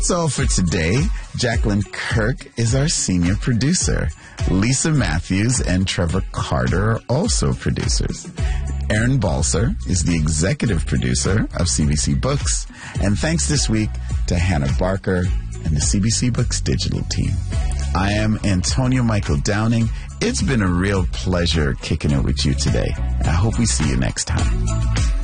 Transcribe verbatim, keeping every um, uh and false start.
That's all for today. Jacqueline Kirk is our senior producer. Lisa Matthews and Trevor Carter are also producers. Aaron Balser is the executive producer of C B C Books. And thanks this week to Hannah Barker and the C B C Books digital team. I am Antonio Michael Downing. It's been a real pleasure kicking it with you today. I hope we see you next time.